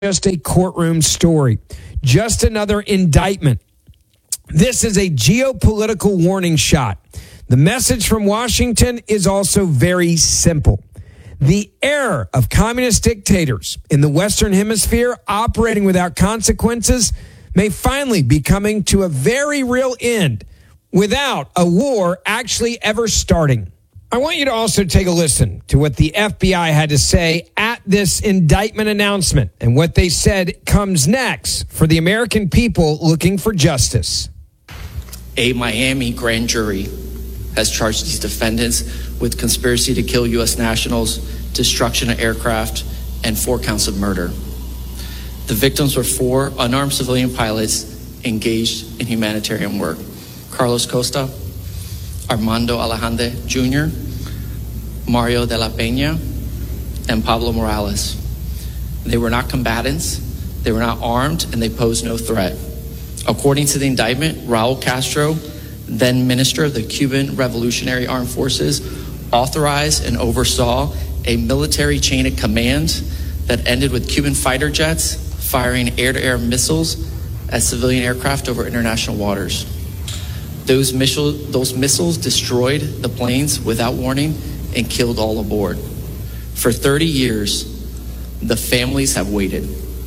just a courtroom story, just another indictment. This is a geopolitical warning shot. The message from Washington is also very simple. The era of communist dictators in the Western Hemisphere operating without consequences may finally be coming to a very real end without a war actually ever starting. I want you to also take a listen to what the FBI had to say at this indictment announcement and what they said comes next for the American people looking for justice. A Miami grand jury has charged these defendants with conspiracy to kill U.S. nationals, destruction of aircraft, and 4 counts of murder. The victims were 4 unarmed civilian pilots engaged in humanitarian work. Carlos Costa, Armando Alejandre Jr., Mario de la Peña, and Pablo Morales. They were not combatants, they were not armed, and they posed no threat. According to the indictment, Raul Castro, then minister of the Cuban Revolutionary Armed Forces, authorized and oversaw a military chain of command that ended with Cuban fighter jets firing air-to-air missiles at civilian aircraft over international waters. Those missiles destroyed the planes without warning and killed all aboard. For 30 years, the families have waited.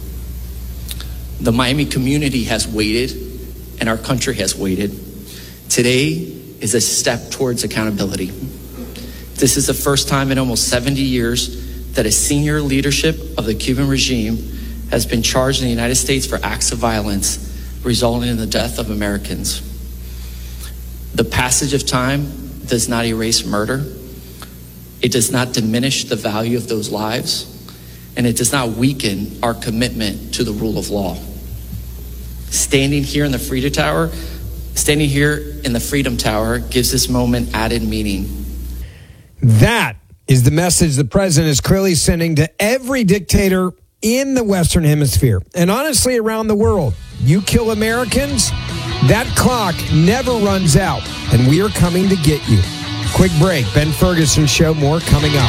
The Miami community has waited, and our country has waited. Today is a step towards accountability. This is the first time in almost 70 years that a senior leadership of the Cuban regime has been charged in the United States for acts of violence resulting in the death of Americans. The passage of time does not erase murder. It does not diminish the value of those lives, and it does not weaken our commitment to the rule of law. Standing here in the Freedom Tower gives this moment added meaning. That is the message the president is clearly sending to every dictator in the Western Hemisphere and honestly around the world. You kill Americans, that clock never runs out, and we are coming to get you. Quick break. Ben Ferguson Show. More coming up.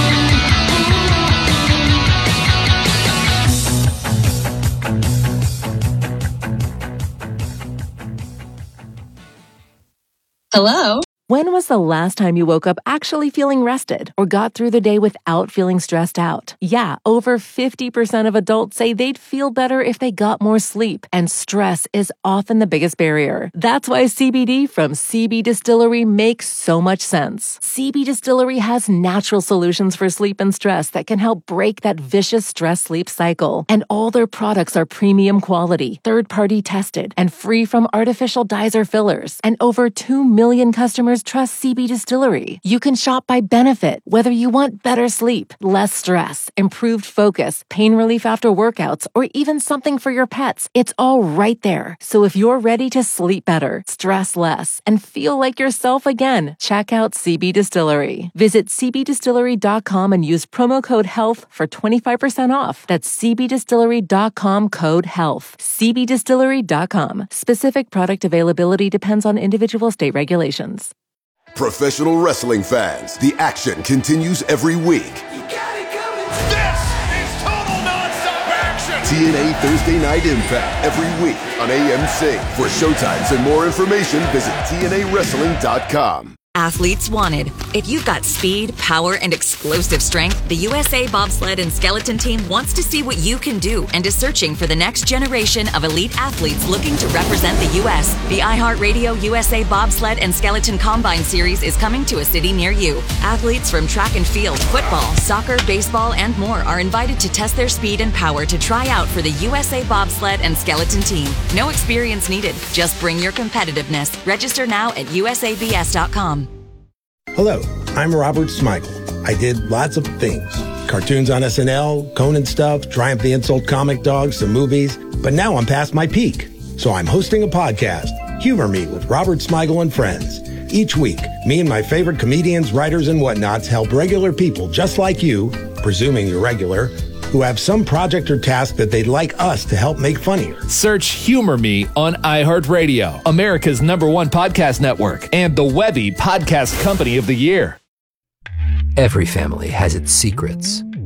Hello? When was the last time you woke up actually feeling rested or got through the day without feeling stressed out? Yeah, over 50% of adults say they'd feel better if they got more sleep, and stress is often the biggest barrier. That's why CBD from CB Distillery makes so much sense. CB Distillery has natural solutions for sleep and stress that can help break that vicious stress-sleep cycle. And all their products are premium quality, third-party tested, and free from artificial dyes or fillers. And over 2 million customers trust CB Distillery. You can shop by benefit, whether you want better sleep, less stress, improved focus, pain relief after workouts, or even something for your pets. It's all right there. So if you're ready to sleep better, stress less, and feel like yourself again, check out CB Distillery. Visit cbdistillery.com and use promo code HEALTH for 25% off. That's cbdistillery.com, code HEALTH. cbdistillery.com. Specific product availability depends on individual state regulations. Professional wrestling fans, the action continues every week. You got it coming. This is total nonstop action. TNA Thursday Night Impact every week on AMC. For showtimes and more information, visit TNAWrestling.com. Athletes wanted. If you've got speed, power, and explosive strength, the USA Bobsled and Skeleton Team wants to see what you can do and is searching for the next generation of elite athletes looking to represent the U.S. The iHeartRadio USA Bobsled and Skeleton Combine Series is coming to a city near you. Athletes from track and field, football, soccer, baseball, and more are invited to test their speed and power to try out for the USA Bobsled and Skeleton Team. No experience needed. Just bring your competitiveness. Register now at usabs.com. Hello, I'm Robert Smigel. I did lots of things. Cartoons on SNL, Conan stuff, Triumph the Insult comic dogs, some movies. But now I'm past my peak. So I'm hosting a podcast, Humor Me with Robert Smigel and Friends. Each week, me and my favorite comedians, writers, and whatnots help regular people just like you, presuming you're regular, who have some project or task that they'd like us to help make funnier. Search Humor Me on iHeartRadio, America's #1 podcast network, and the Webby Podcast Company of the Year. Every family has its secrets.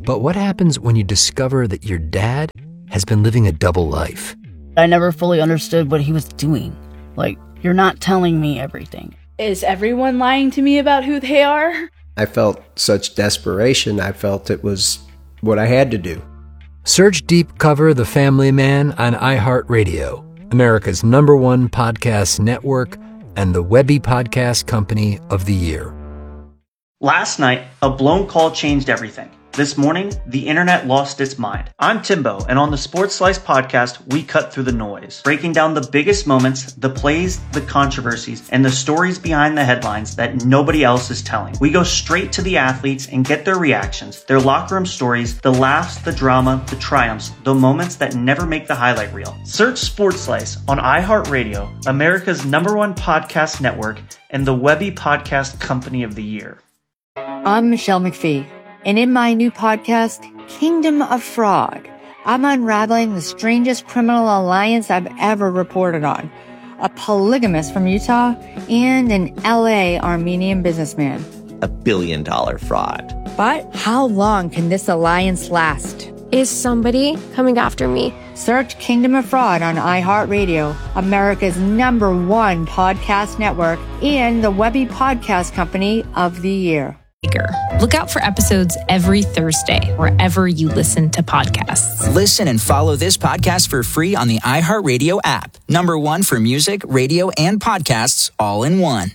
But what happens when you discover that your dad has been living a double life? I never fully understood what he was doing. Like, you're not telling me everything. Is everyone lying to me about who they are? I felt such desperation. I felt it was what I had to do. Search Deep Cover The Family Man on iHeartRadio, America's #1 podcast network and the Webby Podcast Company of the Year. Last night, a blown call changed everything. This morning, the internet lost its mind. I'm Timbo, and on the Sports Slice podcast, we cut through the noise, breaking down the biggest moments, the plays, the controversies, and the stories behind the headlines that nobody else is telling. We go straight to the athletes and get their reactions, their locker room stories, the laughs, the drama, the triumphs, the moments that never make the highlight reel. Search Sports Slice on iHeartRadio, America's #1 podcast network, and the Webby Podcast Company of the Year. I'm Michelle McPhee. And in my new podcast, Kingdom of Fraud, I'm unraveling the strangest criminal alliance I've ever reported on. A polygamist from Utah and an LA Armenian businessman. $1 billion fraud. But how long can this alliance last? Is somebody coming after me? Search Kingdom of Fraud on iHeartRadio, America's #1 podcast network, and the Webby Podcast Company of the Year. Look out for episodes every Thursday, wherever you listen to podcasts. Listen and follow this podcast for free on the iHeartRadio app. #1 for music, radio, and podcasts all in one.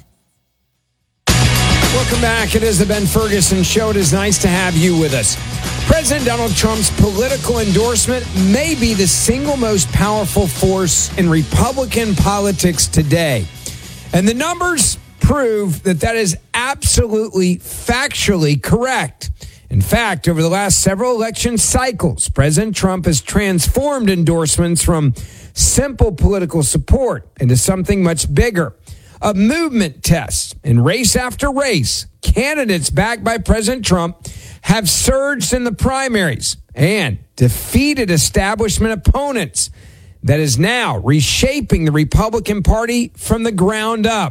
Welcome back. It is the Ben Ferguson Show. It is nice to have you with us. President Donald Trump's political endorsement may be the single most powerful force in Republican politics today. And the numbers prove that is absolutely factually correct. In fact, over the last several election cycles, President Trump has transformed endorsements from simple political support into something much bigger. A movement test. In race after race, candidates backed by President Trump have surged in the primaries and defeated establishment opponents. That is now reshaping the Republican Party from the ground up.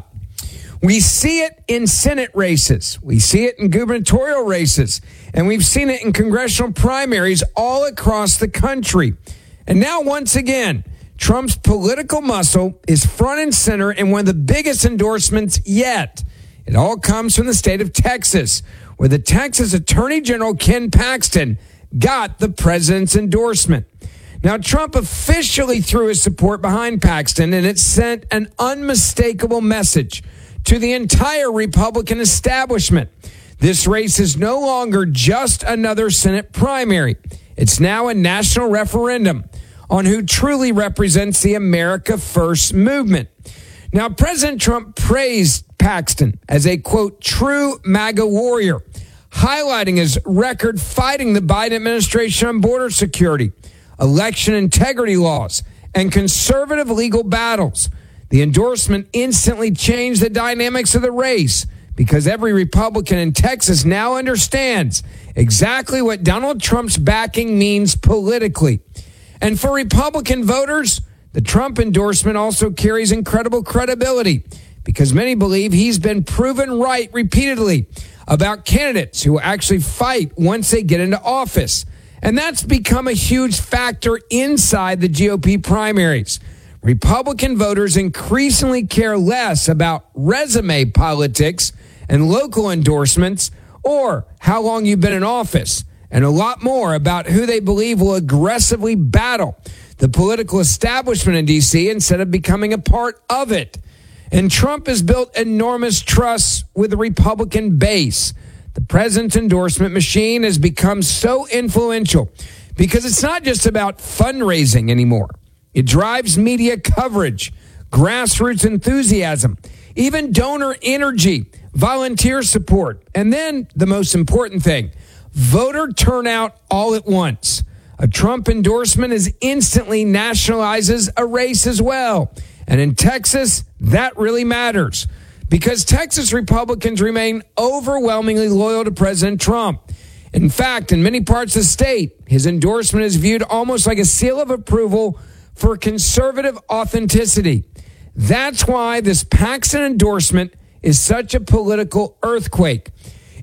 We see it in Senate races. We see it in gubernatorial races. And we've seen it in congressional primaries all across the country. And now, once again, Trump's political muscle is front and center in one of the biggest endorsements yet. It all comes from the state of Texas, where the Texas Attorney General Ken Paxton got the president's endorsement. Now, Trump officially threw his support behind Paxton, and it sent an unmistakable message to the entire Republican establishment. This race is no longer just another Senate primary. It's now a national referendum on who truly represents the America First movement. Now, President Trump praised Paxton as a, quote, true MAGA warrior, highlighting his record fighting the Biden administration on border security, election integrity laws, and conservative legal battles. The endorsement instantly changed the dynamics of the race because every Republican in Texas now understands exactly what Donald Trump's backing means politically. And for Republican voters, the Trump endorsement also carries incredible credibility because many believe he's been proven right repeatedly about candidates who actually fight once they get into office. And that's become a huge factor inside the GOP primaries. Republican voters increasingly care less about resume politics and local endorsements or how long you've been in office, and a lot more about who they believe will aggressively battle the political establishment in D.C. instead of becoming a part of it. And Trump has built enormous trust with the Republican base. The president's endorsement machine has become so influential because it's not just about fundraising anymore. It drives media coverage, grassroots enthusiasm, even donor energy, volunteer support, and then the most important thing, voter turnout all at once. A Trump endorsement is instantly nationalizes a race as well. And in Texas, that really matters because Texas Republicans remain overwhelmingly loyal to President Trump. In fact, in many parts of the state, his endorsement is viewed almost like a seal of approval for conservative authenticity. That's why this Paxton endorsement is such a political earthquake.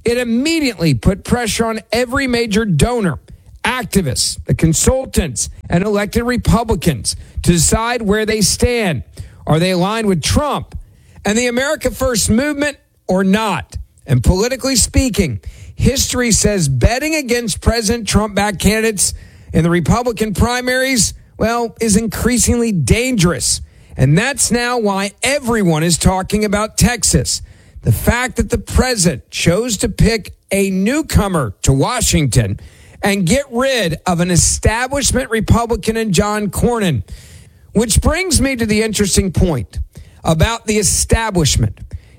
It immediately put pressure on every major donor, activists, the consultants, and elected Republicans to decide where they stand. Are they aligned with Trump and the America First movement or not? And politically speaking, history says betting against President Trump-backed candidates in the Republican primaries, well, is increasingly dangerous. And that's now why everyone is talking about Texas. The fact that the president chose to pick a newcomer to Washington and get rid of an establishment Republican in John Cornyn. Which brings me to the interesting point about the establishment.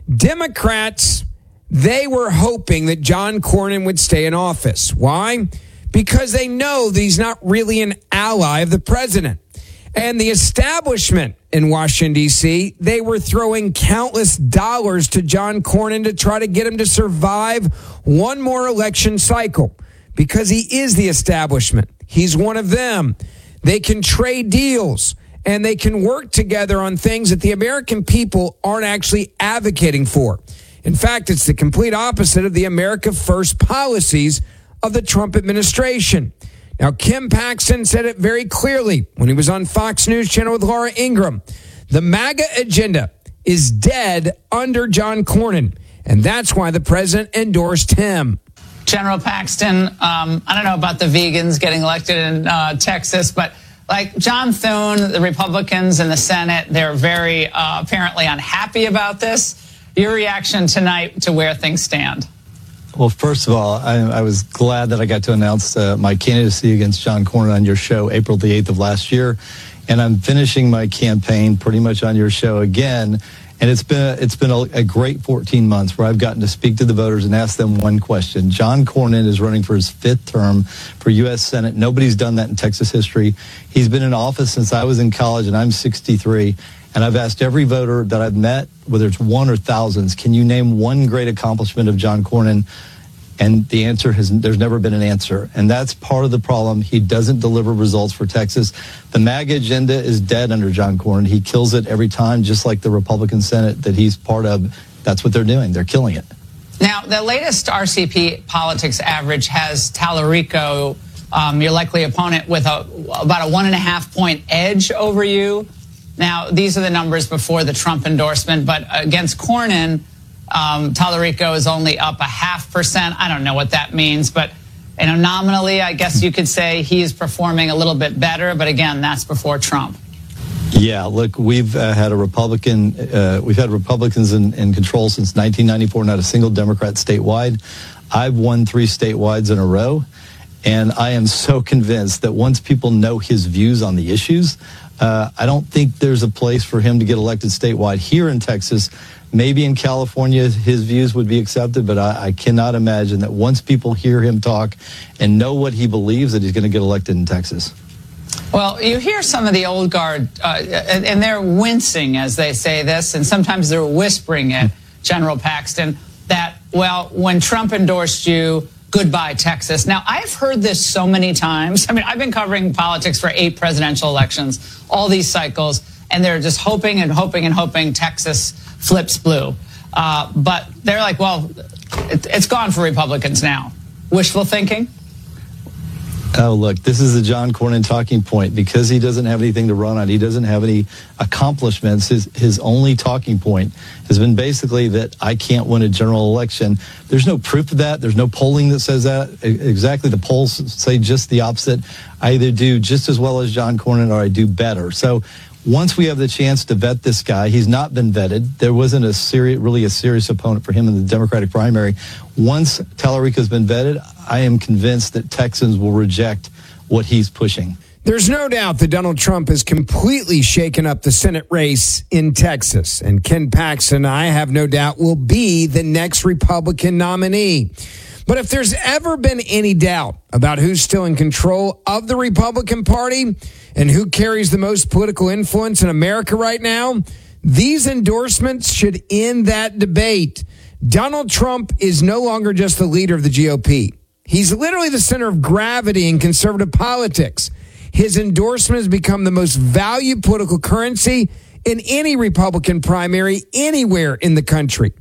Democrats, they were hoping that John Cornyn would stay in office. Why? Because they know that he's not really an ally of the president. And the establishment in Washington, D.C., they were throwing countless dollars to John Cornyn to try to get him to survive one more election cycle. Because he is the establishment. He's one of them. They can trade deals and they can work together on things that the American people aren't actually advocating for. In fact, it's the complete opposite of the America First policies of the Trump administration. Now, Kim Paxton said it very clearly when he was on Fox News Channel with Laura Ingraham. The MAGA agenda is dead under John Cornyn, and that's why the president endorsed him. General Paxton, I don't know about the vegans getting elected in Texas, but like John Thune, the Republicans in the Senate, they're very apparently unhappy about this. Your reaction tonight to where things stand? Well, first of all, I was glad that I got to announce my candidacy against John Cornyn on your show April the 8th of last year. And I'm finishing my campaign pretty much on your show again. And it's been a great 14 months where I've gotten to speak to the voters and ask them one question. John Cornyn is running for his 5th term for U.S. Senate. Nobody's done that in Texas history. He's been in office since I was in college, and I'm 63. And I've asked every voter that I've met, whether it's one or thousands, can you name one great accomplishment of John Cornyn? And the answer there's never been an answer. And that's part of the problem. He doesn't deliver results for Texas. The MAGA agenda is dead under John Cornyn. He kills it every time, just like the Republican Senate that he's part of. That's what they're doing. They're killing it. Now, the latest RCP politics average has Tallarico, your likely opponent, with about a 1.5-point edge over you. Now, these are the numbers before the Trump endorsement, but against Cornyn, Tallarico is only up 0.5%. I don't know what that means, but nominally, I guess you could say he is performing a little bit better. But again, that's before Trump. Yeah, look, we've had Republicans in control since 1994. Not a single Democrat statewide. I've won 3 statewides in a row, and I am so convinced that once people know his views on the issues, I don't think there's a place for him to get elected statewide here in Texas. Maybe in California, his views would be accepted, but I cannot imagine that once people hear him talk and know what he believes, that he's going to get elected in Texas. Well, you hear some of the old guard, and they're wincing as they say this, and sometimes they're whispering it, General Paxton, that, well, when Trump endorsed you, goodbye, Texas. Now, I've heard this so many times. I mean, I've been covering politics for 8 presidential elections, all these cycles, and they're just hoping and hoping and hoping Texas flips blue. But they're like, well, it's gone for Republicans now. Wishful thinking? Oh, look, this is a John Cornyn talking point. Because he doesn't have anything to run on, he doesn't have any accomplishments, his only talking point has been basically that I can't win a general election. There's no proof of that. There's no polling that says that. Exactly, the polls say just the opposite. I either do just as well as John Cornyn or I do better. So once we have the chance to vet this guy, he's not been vetted. There wasn't a serious opponent for him in the Democratic primary. Once Tallarico's been vetted, I am convinced that Texans will reject what he's pushing. There's no doubt that Donald Trump has completely shaken up the Senate race in Texas. And Ken Paxton, I have no doubt, will be the next Republican nominee. But if there's ever been any doubt about who's still in control of the Republican Party and who carries the most political influence in America right now, these endorsements should end that debate. Donald Trump is no longer just the leader of the GOP. He's literally the center of gravity in conservative politics. His endorsement has become the most valued political currency in any Republican primary anywhere in the country.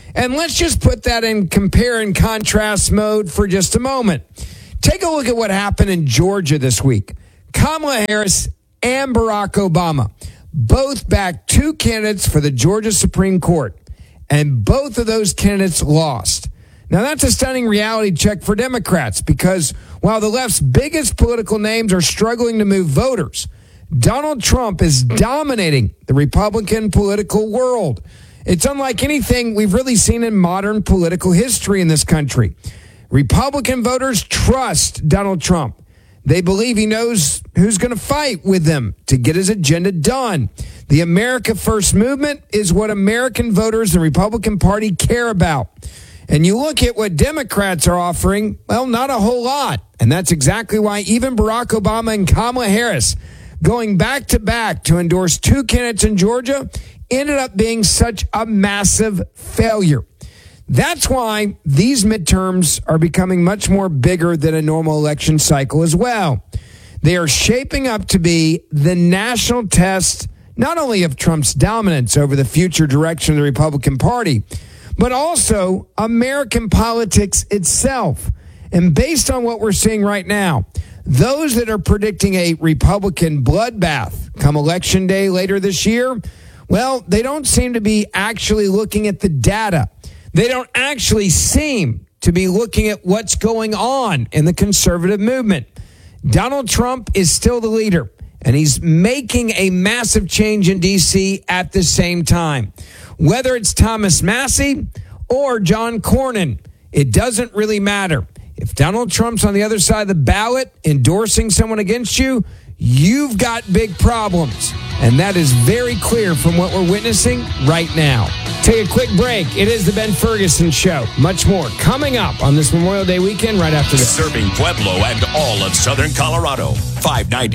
And let's just put that in compare and contrast mode for just a moment. Take a look at what happened in Georgia this week. Kamala Harris and Barack Obama both backed two candidates for the Georgia Supreme Court, and both of those candidates lost. Now, that's a stunning reality check for Democrats because while the left's biggest political names are struggling to move voters, Donald Trump is dominating the Republican political world. It's unlike anything we've really seen in modern political history in this country. Republican voters trust Donald Trump. They believe he knows who's going to fight with them to get his agenda done. The America First movement is what American voters, the Republican Party, care about. And you look at what Democrats are offering, well, not a whole lot. And that's exactly why even Barack Obama and Kamala Harris, going back to back to endorse two candidates in Georgia, ended up being such a massive failure. That's why these midterms are becoming much more bigger than a normal election cycle as well. They are shaping up to be the national test, not only of Trump's dominance over the future direction of the Republican Party, but also American politics itself. And based on what we're seeing right now, those that are predicting a Republican bloodbath come Election Day later this year, well, they don't seem to be actually looking at the data. They don't actually seem to be looking at what's going on in the conservative movement. Donald Trump is still the leader, and he's making a massive change in D.C. at the same time. Whether it's Thomas Massie or John Cornyn, it doesn't really matter. If Donald Trump's on the other side of the ballot endorsing someone against you, you've got big problems. And that is very clear from what we're witnessing right now. Take a quick break. It is the Ben Ferguson Show. Much more coming up on this Memorial Day weekend right after this. Serving Pueblo and all of Southern Colorado. 590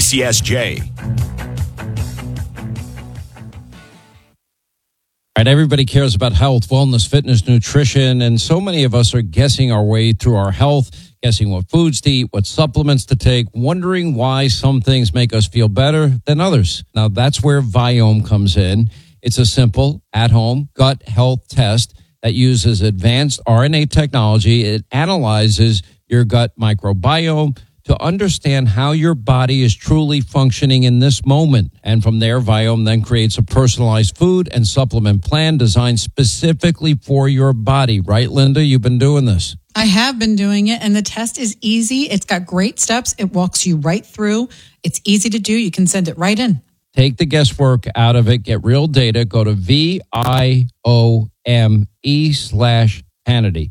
KCSJ. All right, everybody cares about health, wellness, fitness, nutrition, and so many of us are guessing our way through our health, guessing what foods to eat, what supplements to take, wondering why some things make us feel better than others. Now, that's where Viome comes in. It's a simple, at-home gut health test that uses advanced RNA technology. It analyzes your gut microbiome to understand how your body is truly functioning in this moment. And from there, Viome then creates a personalized food and supplement plan designed specifically for your body. Right, Linda? You've been doing this. I have been doing it, and the test is easy. It's got great steps. It walks you right through. It's easy to do. You can send it right in. Take the guesswork out of it. Get real data. Go to VIOME/Hannity.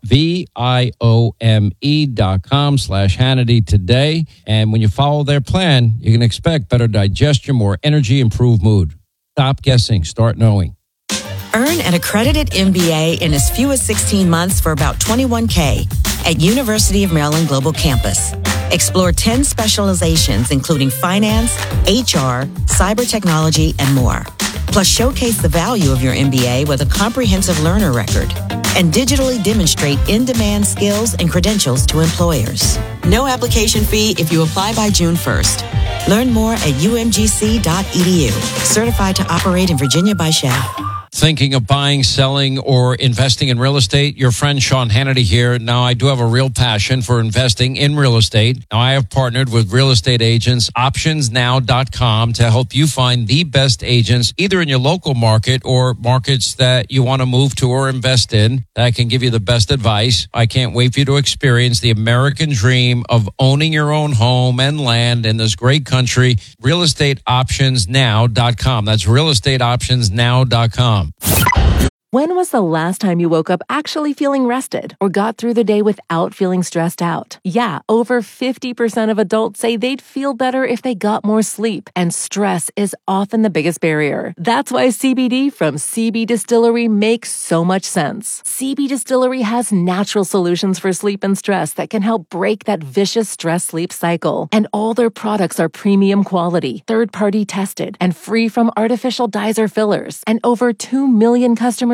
VIOME.com/Hannity today. And when you follow their plan, you can expect better digestion, more energy, improved mood. Stop guessing. Start knowing. Earn an accredited MBA in as few as 16 months for about $21K at University of Maryland Global Campus. Explore 10 specializations, including finance, HR, cyber technology, and more. Plus, showcase the value of your MBA with a comprehensive learner record and digitally demonstrate in-demand skills and credentials to employers. No application fee if you apply by June 1st. Learn more at umgc.edu. Certified to operate in Virginia by Shell. Thinking of buying, selling, or investing in real estate? Your friend Sean Hannity here. Now, I do have a real passion for investing in real estate. Now, I have partnered with real estate agents, optionsnow.com, to help you find the best agents, either in your local market or markets that you want to move to or invest in, that can give you the best advice. I can't wait for you to experience the American dream of owning your own home and land in this great country. Realestateoptionsnow.com. That's realestateoptionsnow.com. When was the last time you woke up actually feeling rested or got through the day without feeling stressed out? Yeah, over 50% of adults say they'd feel better if they got more sleep, and stress is often the biggest barrier. That's why CBD from CB Distillery makes so much sense. CB Distillery has natural solutions for sleep and stress that can help break that vicious stress-sleep cycle. And all their products are premium quality, third-party tested, and free from artificial dyes or fillers. And over 2 million customers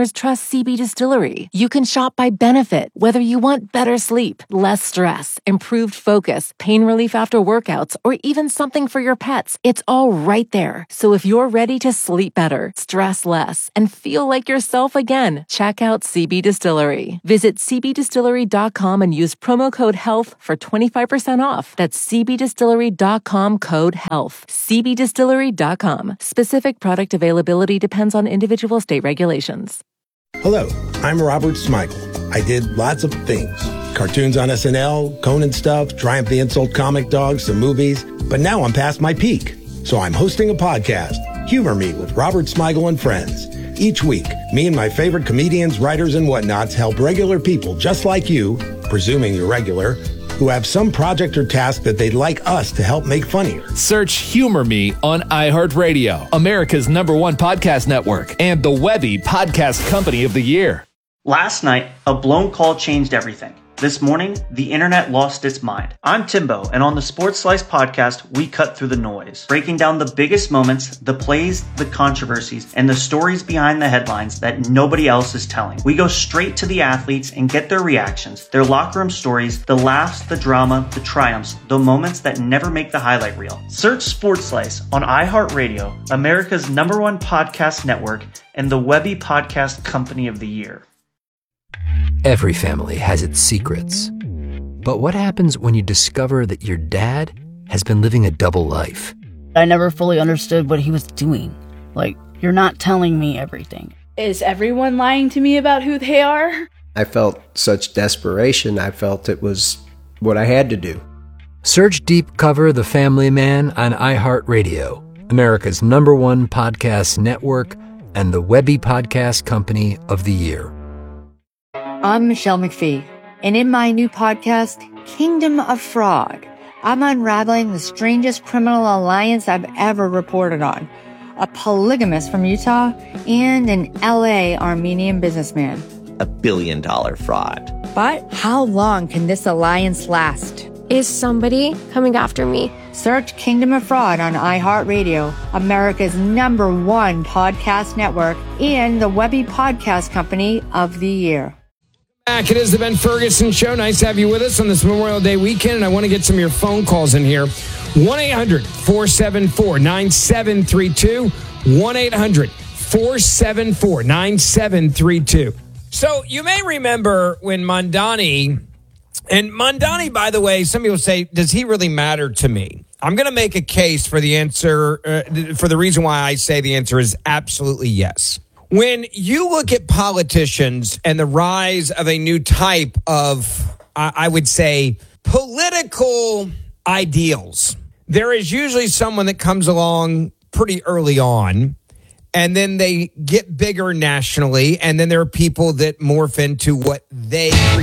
customers trust CB Distillery. You can shop by benefit, whether you want better sleep, less stress, improved focus, pain relief after workouts, or even something for your pets. It's all right there. So if you're ready to sleep better, stress less, and feel like yourself again, check out CB Distillery. Visit cbdistillery.com and use promo code HEALTH for 25% off. That's cbdistillery.com, code HEALTH. cbdistillery.com. Specific product availability depends on individual state regulations. Hello, I'm Robert Smigel. I did lots of things. Cartoons on SNL, Conan stuff, Triumph the Insult Comic Dog, some movies. But now I'm past my peak. So I'm hosting a podcast, Humor Me with Robert Smigel and Friends. Each week, me and my favorite comedians, writers, and whatnots help regular people just like you, presuming you're regular, who have some project or task that they'd like us to help make funnier. Search Humor Me on iHeartRadio, America's #1 podcast network, and the Webby Podcast Company of the Year. Last night, a blown call changed everything. This morning, the internet lost its mind. I'm Timbo, and on the Sports Slice podcast, we cut through the noise, breaking down the biggest moments, the plays, the controversies, and the stories behind the headlines that nobody else is telling. We go straight to the athletes and get their reactions, their locker room stories, the laughs, the drama, the triumphs, the moments that never make the highlight reel. Search Sports Slice on iHeartRadio, America's #1 podcast network, and the Webby Podcast Company of the Year. Every family has its secrets. But what happens when you discover that your dad has been living a double life? I never fully understood what he was doing. Like, you're not telling me everything. Is everyone lying to me about who they are? I felt such desperation. I felt it was what I had to do. Search Deep Cover The Family Man on iHeartRadio, America's #1 podcast network, and the Webby Podcast Company of the Year. I'm Michelle McPhee, and in my new podcast, Kingdom of Frog, I'm unraveling the strangest criminal alliance I've ever reported on. A polygamist from Utah and an LA Armenian businessman. $1 billion fraud. But how long can this alliance last? Is somebody coming after me? Search Kingdom of Fraud on iHeartRadio, America's #1 podcast network, and the Webby Podcast Company of the Year. Back. It is the Ben Ferguson Show. Nice to have you with us on this Memorial Day weekend, and I want to get some of your phone calls in here. 1-800-474-9732. 1-800-474-9732. So you may remember when Mondani, and Mondani, by the way, some people say, does he really matter to me? I'm going to make a case for the answer, for the reason why I say the answer is absolutely yes. When you look at politicians and the rise of a new type of, I would say, political ideals, there is usually someone that comes along pretty early on, and then they get bigger nationally, and then there are people that morph into what they